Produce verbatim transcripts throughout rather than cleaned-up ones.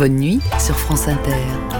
Bonne nuit sur France Inter.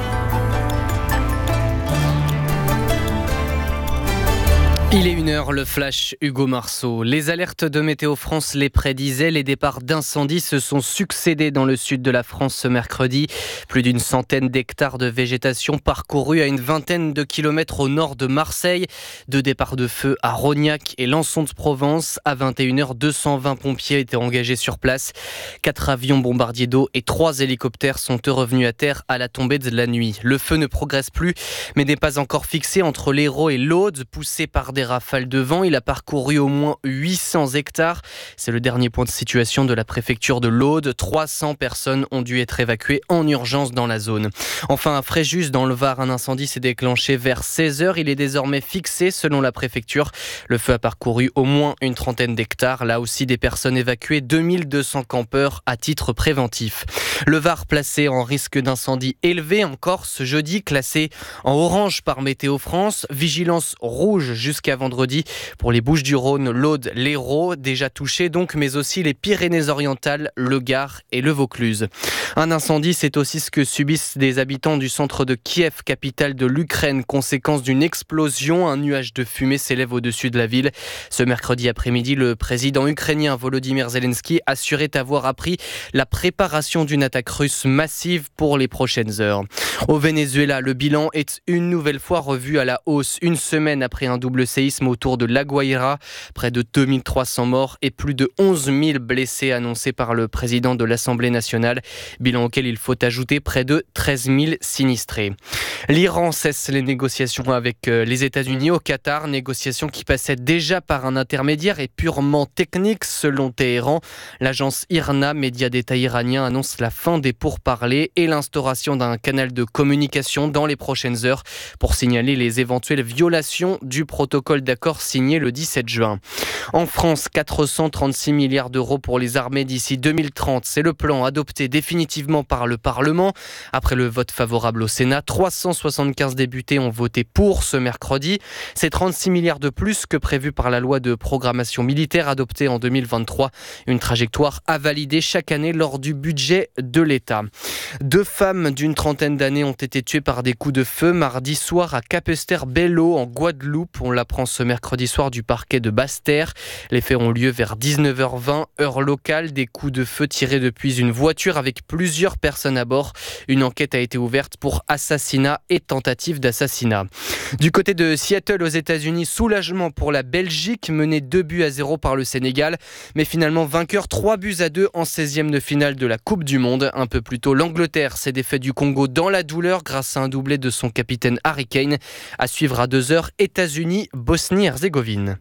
Il est une heure, le flash Hugo Marceau. Les alertes de Météo France les prédisaient. Les départs d'incendies se sont succédés dans le sud de la France ce mercredi. Plus d'une centaine d'hectares de végétation parcourus à une vingtaine de kilomètres au nord de Marseille. Deux départs de feu à Rognac et Lançon de Provence. À vingt et une heures, deux cent vingt pompiers étaient engagés sur place. Quatre avions bombardiers d'eau et trois hélicoptères sont eux revenus à terre à la tombée de la nuit. Le feu ne progresse plus, mais n'est pas encore fixé entre l'Hérault et l'Aude, poussé par des rafales de vent. Il a parcouru au moins huit cents hectares. C'est le dernier point de situation de la préfecture de l'Aude. trois cents personnes ont dû être évacuées en urgence dans la zone. Enfin, à Fréjus, dans le Var, un incendie s'est déclenché vers seize heures. Il est désormais fixé selon la préfecture. Le feu a parcouru au moins une trentaine d'hectares. Là aussi, des personnes évacuées, deux mille deux cents campeurs à titre préventif. Le Var placé en risque d'incendie élevé en Corse jeudi, classé en orange par Météo France. Vigilance rouge jusqu'à vendredi pour les Bouches-du-Rhône, l'Aude, l'Hérault, déjà touchés donc, mais aussi les Pyrénées-Orientales, le Gard et le Vaucluse. Un incendie, c'est aussi ce que subissent des habitants du centre de Kiev, capitale de l'Ukraine, conséquence d'une explosion. Un nuage de fumée s'élève au-dessus de la ville. Ce mercredi après-midi, le président ukrainien Volodymyr Zelensky assurait avoir appris la préparation d'une attaque russe massive pour les prochaines heures. Au Venezuela, le bilan est une nouvelle fois revu à la hausse, une semaine après un double séisme autour de La Guaira. Près de deux mille trois cents morts et plus de onze mille blessés annoncés par le président de l'Assemblée nationale. Bilan auquel il faut ajouter près de treize mille sinistrés. L'Iran cesse les négociations avec les États-Unis au Qatar, négociations qui passaient déjà par un intermédiaire et purement technique selon Téhéran. L'agence IRNA, média d'État iranien, annonce la fin des pourparlers et l'instauration d'un canal de communication dans les prochaines heures pour signaler les éventuelles violations du protocole d'accord signé le dix-sept juin. En France, quatre cent trente-six milliards d'euros pour les armées d'ici deux mille trente. C'est le plan adopté définitivement par le Parlement. Après le vote favorable au Sénat, trois cent soixante-quinze députés ont voté pour ce mercredi. C'est trente-six milliards de plus que prévu par la loi de programmation militaire adoptée en deux mille vingt-trois. Une trajectoire à valider chaque année lors du budget de l'État. Deux femmes d'une trentaine d'années ont été tuées par des coups de feu mardi soir à Capesterre-Belle-Eau en Guadeloupe. On l'apprend ce mercredi soir du parquet de Basse-Terre. Les faits ont lieu vers dix-neuf heures vingt, heure locale. Des coups de feu tirés depuis une voiture avec plusieurs personnes à bord. Une enquête a été ouverte pour assassinat et tentative d'assassinat. Du côté de Seattle aux États-Unis, soulagement pour la Belgique, menée deux buts à zéro par le Sénégal, mais finalement vainqueur trois buts à deux en seizième de finale de la Coupe du Monde. Un peu plus tôt, l'Angleterre s'est défait du Congo dans la douleur grâce à un doublé de son capitaine Harry Kane. À suivre à deux heures, États-Unis, Bosnie-Herzégovine.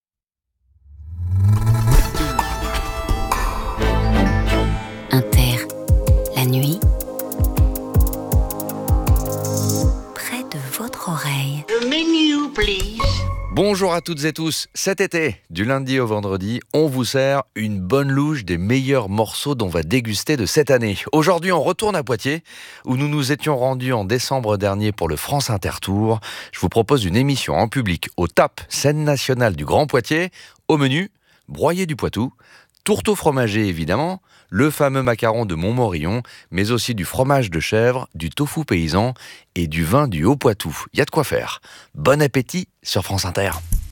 Inter, la nuit, près de votre oreille. The menu, please. Bonjour à toutes et tous. Cet été, du lundi au vendredi, on vous sert une bonne louche des meilleurs morceaux dont on va déguster de cette année. Aujourd'hui, on retourne à Poitiers, où nous nous étions rendus en décembre dernier pour le France Inter Tour. Je vous propose une émission en public au T A P, scène nationale du Grand Poitiers. Au menu, broyé du Poitou, tourteau fromager évidemment, le fameux macaron de Montmorillon, mais aussi du fromage de chèvre, du tofu paysan et du vin du Haut-Poitou. Il y a de quoi faire. Bon appétit sur France Inter.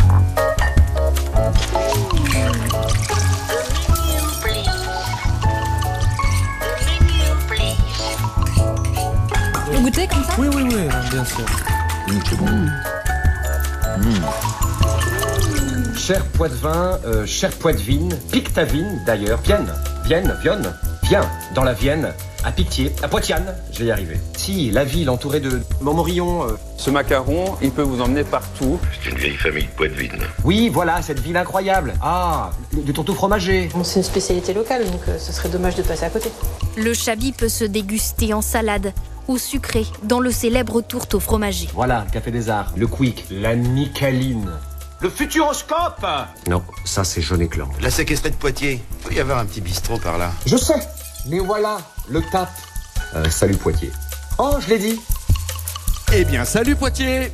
Vous goûtez comme ça ? Oui, oui, oui, bien sûr. Mmh, c'est bon. Mmh. Cher Poitevin, euh, cher Poitevine, pique ta vigne d'ailleurs, Vienne, Vienne, Vienne, viens dans la Vienne, à Pitié, à Poitiane, je vais y arriver. Si, la ville entourée de Montmorillon. Euh... Ce macaron, il peut vous emmener partout. C'est une vieille famille de Poitevine. Oui, voilà, cette ville incroyable. Ah, du tourteau fromager. Bon, c'est une spécialité locale, donc euh, ce serait dommage de passer à côté. Le chablis peut se déguster en salade ou sucré dans le célèbre tourteau fromager. Voilà, le Café des Arts, le Quick, la Nicaline. Le Futuroscope. Non, ça c'est Jaune Éclan. La séquestrée de Poitiers. Il peut y avoir un petit bistrot par là. Je sais, mais voilà, le T A P. Euh, salut Poitiers. Oh, je l'ai dit. Eh bien, salut Poitiers.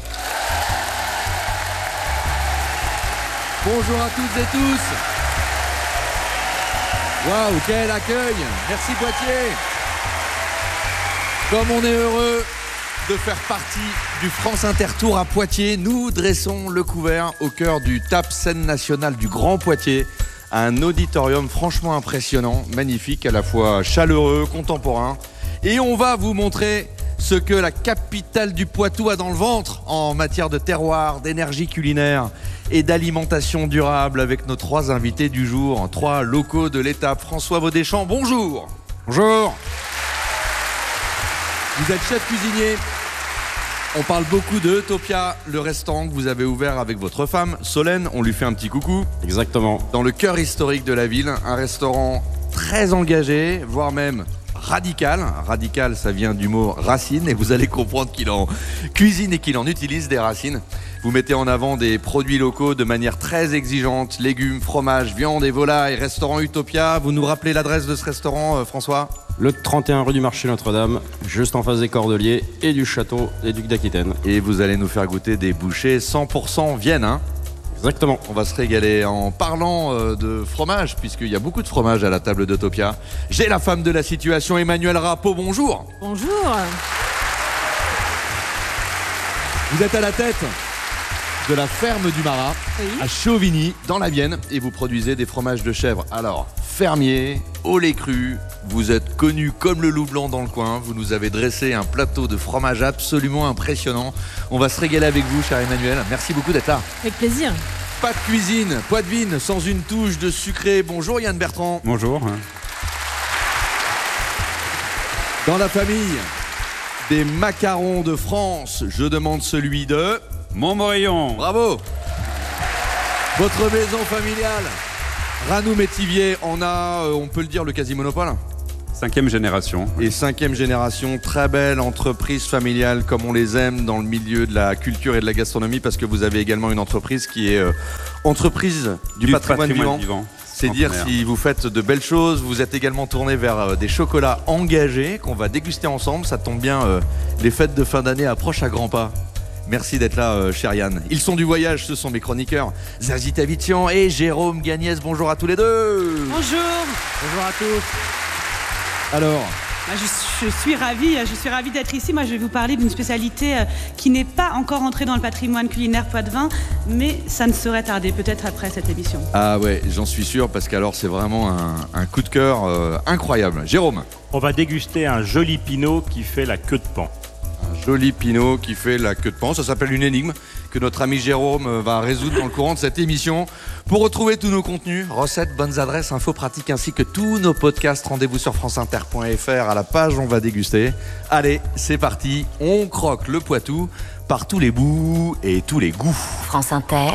Bonjour à toutes et tous. Waouh, quel accueil. Merci Poitiers. Comme on est heureux de faire partie du France Inter Tour à Poitiers, nous dressons le couvert au cœur du T A P Scène Nationale du Grand Poitiers. Un auditorium franchement impressionnant, magnifique, à la fois chaleureux, contemporain. Et on va vous montrer ce que la capitale du Poitou a dans le ventre en matière de terroir, d'énergie culinaire et d'alimentation durable avec nos trois invités du jour, trois locaux de l'étape. François Vaudéchamp, bonjour. Bonjour. Vous êtes chef cuisinier. On parle beaucoup de Utopia, le restaurant que vous avez ouvert avec votre femme, Solène. On lui fait un petit coucou. Exactement. Dans le cœur historique de la ville, un restaurant très engagé, voire même radical. Radical, ça vient du mot racine et vous allez comprendre qu'il en cuisine et qu'il en utilise des racines. Vous mettez en avant des produits locaux de manière très exigeante, légumes, fromages, viande et volailles. Restaurant Utopia, vous nous rappelez l'adresse de ce restaurant, euh, François ? Le trente et un rue du Marché Notre-Dame, juste en face des Cordeliers et du château des Ducs d'Aquitaine. Et vous allez nous faire goûter des bouchées cent pour cent Vienne, hein ? Exactement. On va se régaler en parlant euh, de fromage, puisqu'il y a beaucoup de fromage à la table d'Utopia. J'ai la femme de la situation, Emmanuelle Rappeau, bonjour. Bonjour. Vous êtes à la tête de la ferme du Marat, Oui. à Chauvigny, dans la Vienne, et vous produisez des fromages de chèvre. Alors, fermier, au lait cru, vous êtes connu comme le loup blanc dans le coin, vous nous avez dressé un plateau de fromage absolument impressionnant. On va se régaler avec vous, cher Emmanuel. Merci beaucoup d'être là. Avec plaisir. Pas de cuisine, poitvine, sans une touche de sucré. Bonjour Yann Bertrand. Bonjour. Dans la famille des macarons de France, je demande celui de... Montmorillon. Bravo. Votre maison familiale, Ranou Métivier, on a, euh, on peut le dire, le quasi-monopole. Cinquième génération. Et cinquième génération, très belle entreprise familiale comme on les aime dans le milieu de la culture et de la gastronomie, parce que vous avez également une entreprise qui est euh, entreprise du, Du patrimoine, patrimoine vivant. vivant. C'est dire si vous faites de belles choses. Vous êtes également tourné vers euh, des chocolats engagés qu'on va déguster ensemble. Ça tombe bien, euh, les fêtes de fin d'année approchent à grands pas. Merci d'être là, euh, cher Yann. Ils sont du voyage, ce sont mes chroniqueurs, Zazie Tavitian et Jérôme Gagnès. Bonjour à tous les deux. Bonjour. Bonjour à tous. Alors, Bah, je, je suis ravie, je suis ravie d'être ici. Moi, je vais vous parler d'une spécialité euh, qui n'est pas encore entrée dans le patrimoine culinaire poitevin, mais ça ne saurait tarder, peut-être après cette émission. ah ouais, j'en suis sûr, parce qu'alors c'est vraiment un, un coup de cœur euh, incroyable. Jérôme. On va déguster un joli pinot qui fait la queue de paon. Un joli pinot qui fait la queue de paon. Ça s'appelle une énigme que notre ami Jérôme va résoudre dans le courant de cette émission. Pour retrouver tous nos contenus, recettes, bonnes adresses, infos pratiques ainsi que tous nos podcasts, rendez-vous sur franceinter point f r à la page On va déguster. Allez, c'est parti, on croque le Poitou par tous les bouts et tous les goûts. France Inter,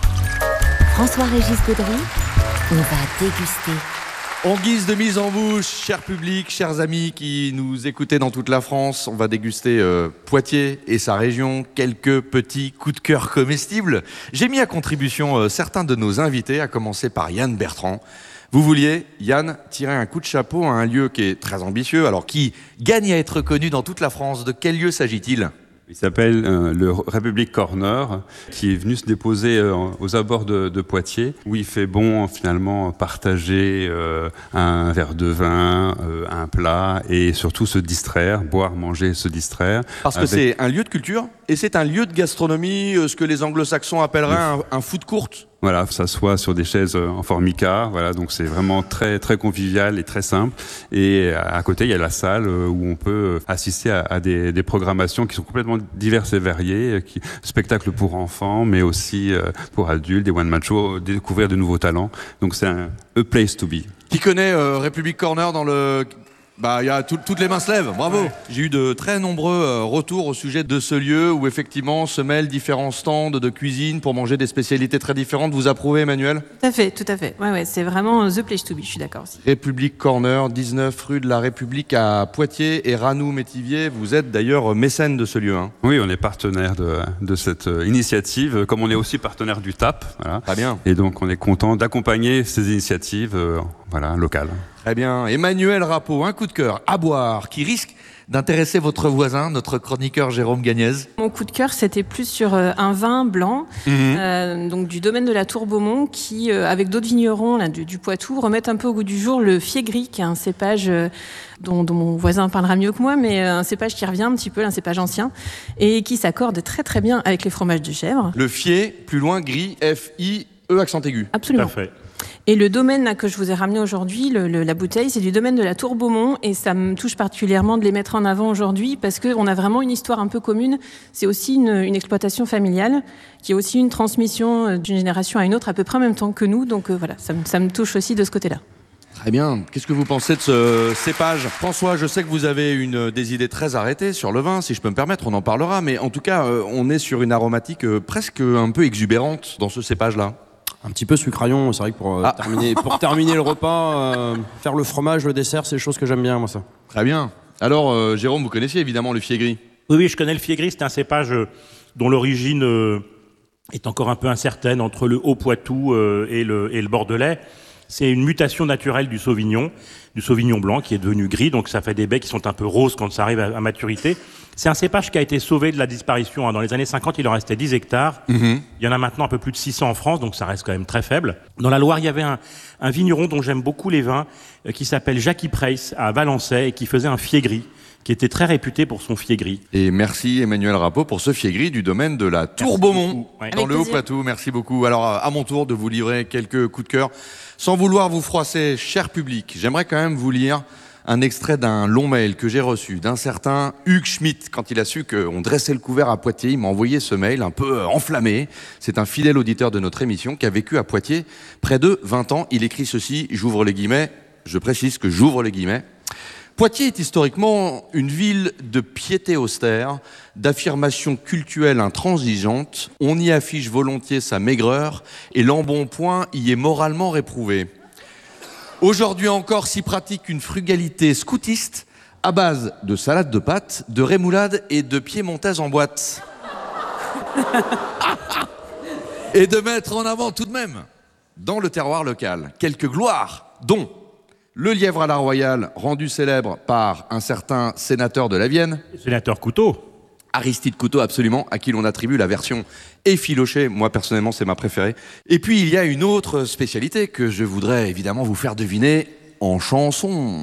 François-Régis Gaudry, on va déguster. En guise de mise en bouche, cher public, chers amis qui nous écoutez dans toute la France, on va déguster euh, Poitiers et sa région, quelques petits coups de cœur comestibles. J'ai mis à contribution euh, certains de nos invités, à commencer par Yann Bertrand. Vous vouliez, Yann, tirer un coup de chapeau à un lieu qui est très ambitieux, alors qui gagne à être connu dans toute la France. De quel lieu s'agit-il ? Il s'appelle euh, le République Corner, qui est venu se déposer euh, aux abords de, de Poitiers, où il fait bon finalement partager euh, un verre de vin, euh, un plat, et surtout se distraire, boire, manger, se distraire. Parce que avec... c'est un lieu de culture et c'est un lieu de gastronomie, euh, ce que les anglo-saxons appelleraient un, un food court. Voilà, s'assoit sur des chaises en formica, voilà, donc c'est vraiment très très convivial et très simple. Et à côté, il y a la salle où on peut assister à, à des, des programmations qui sont complètement diverses et variées, qui, spectacles pour enfants, mais aussi pour adultes, des one-man shows, découvrir de nouveaux talents. Donc c'est un a place to be. Qui connaît euh, République Corner dans le... Bah, il y a tout, toutes les mains se lèvent, bravo. Ouais. J'ai eu de très nombreux euh, retours au sujet de ce lieu où effectivement se mêlent différents stands de cuisine pour manger des spécialités très différentes. Vous approuvez, Emmanuel ? Tout à fait, tout à fait. Ouais, ouais, c'est vraiment the place to be, je suis d'accord aussi. République Corner, dix-neuf rue de la République à Poitiers et Ranou Métivier. Vous êtes d'ailleurs mécène de ce lieu. Hein. Oui, on est partenaire de, de cette initiative, comme on est aussi partenaire du T A P. Voilà. Très bien. Et donc on est content d'accompagner ces initiatives euh, voilà, local. Très bien. Emmanuel Rappeau, un coup de cœur à boire qui risque d'intéresser votre voisin, notre chroniqueur Jérôme Gagnez. Mon coup de cœur, c'était plus sur euh, un vin blanc, Mmh. euh, donc du domaine de la Tour Beaumont, qui, euh, avec d'autres vignerons là, du, du Poitou, remettent un peu au goût du jour le fiégris, qui est un cépage euh, dont, dont mon voisin parlera mieux que moi, mais euh, un cépage qui revient un petit peu, un cépage ancien, et qui s'accorde très très bien avec les fromages de chèvre. Le fier, plus loin, gris, F I E accent aigu. Absolument. Tout à fait. Et le domaine là, que je vous ai ramené aujourd'hui, le, le, la bouteille, c'est du domaine de la Tour Beaumont, et ça me touche particulièrement de les mettre en avant aujourd'hui parce qu'on a vraiment une histoire un peu commune. C'est aussi une, une exploitation familiale qui est aussi une transmission d'une génération à une autre à peu près en même temps que nous. Donc euh, voilà, ça me, ça me touche aussi de ce côté-là. Très bien. Qu'est-ce que vous pensez de ce cépage? François, je sais que vous avez une, des idées très arrêtées sur le vin, si je peux me permettre, on en parlera. Mais en tout cas, euh, on est sur une aromatique euh, presque un peu exubérante dans ce cépage-là. Un petit peu sucraillon, c'est vrai que pour, euh, Ah. terminer, pour terminer le repas, euh, faire le fromage, le dessert, c'est des choses que j'aime bien, moi, ça. Très bien. Alors, euh, Jérôme, vous connaissiez évidemment le fiégris. Oui, oui, je connais le fiégris. C'est un cépage euh, dont l'origine euh, est encore un peu incertaine entre le Haut-Poitou euh, et, le, et le Bordelais. C'est une mutation naturelle du Sauvignon, du Sauvignon blanc qui est devenu gris, donc ça fait des baies qui sont un peu roses quand ça arrive à, à maturité. C'est un cépage qui a été sauvé de la disparition. Hein. Dans les années cinquante, il en restait dix hectares. Mmh. Il y en a maintenant un peu plus de six cents en France, donc ça reste quand même très faible. Dans la Loire, il y avait un, un vigneron dont j'aime beaucoup les vins, euh, qui s'appelle Jacques Preyss à Valençay et qui faisait un fiégris, qui était très réputé pour son fiégris. Et merci Emmanuel Rappeau pour ce fiégris du domaine de la Tour Beaumont, Ouais. dans le Haut-Poitou. Merci beaucoup. Alors, à mon tour de vous livrer quelques coups de cœur. Sans vouloir vous froisser, cher public, j'aimerais quand même vous lire un extrait d'un long mail que j'ai reçu d'un certain Hugues Schmitt. Quand il a su qu'on dressait le couvert à Poitiers, il m'a envoyé ce mail un peu enflammé. C'est un fidèle auditeur de notre émission qui a vécu à Poitiers près de vingt ans. Il écrit ceci, j'ouvre les guillemets, je précise que j'ouvre les guillemets. Poitiers est historiquement une ville de piété austère, d'affirmation cultuelle intransigeante. On y affiche volontiers sa maigreur et l'embonpoint y est moralement réprouvé. Aujourd'hui encore s'y pratique une frugalité scoutiste à base de salade de pâtes, de rémoulade et de piémontaise en boîte. Et de mettre en avant tout de même, dans le terroir local, quelques gloires, dont le lièvre à la royale, rendu célèbre par un certain sénateur de la Vienne. Sénateur Couteau. Aristide Couteau, absolument, à qui l'on attribue la version effilochée. Moi, personnellement, c'est ma préférée. Et puis, il y a une autre spécialité que je voudrais évidemment vous faire deviner en chanson.